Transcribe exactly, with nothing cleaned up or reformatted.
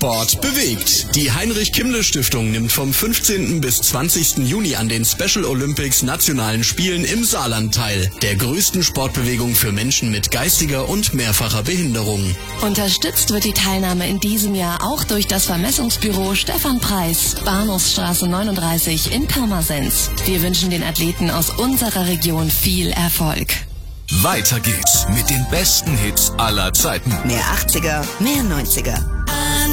Sport bewegt. Die Heinrich-Kimmle-Stiftung nimmt vom fünfzehnten bis zwanzigsten Juni an den Special Olympics Nationalen Spielen im Saarland teil, der größten Sportbewegung für Menschen mit geistiger und mehrfacher Behinderung. Unterstützt wird die Teilnahme in diesem Jahr auch durch das Vermessungsbüro Stefan Preis, Bahnhofsstraße neununddreißig in Pirmasens. Wir wünschen den Athleten aus unserer Region viel Erfolg. Weiter geht's mit den besten Hits aller Zeiten. Mehr achtziger, mehr neunziger.